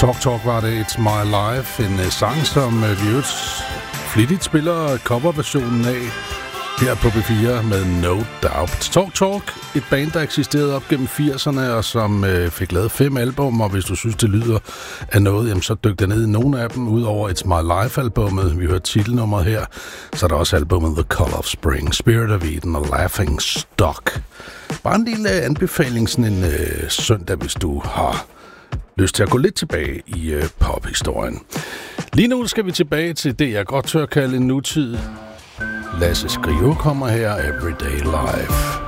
Talk var det, It's My Life, en sang, som vi jo flittigt spiller coverversionen af her på B4 med No Doubt. Talk, et band, der eksisterede op gennem 80'erne, og som fik lavet 5 album, og hvis du synes, det lyder af noget, jamen, så dyk der ned i nogle af dem, udover It's My Life-albummet. Vi hørte titelnummeret her, så er der også albumet The Call of Spring, Spirit of Eden og Laughing Stock. Bare en lille anbefaling sådan en søndag, hvis du har lyst til at gå lidt tilbage i pophistorien. Lige nu skal vi tilbage til det, jeg godt tør kalde en nutid. Lasse Skrive kommer her, Everyday Life.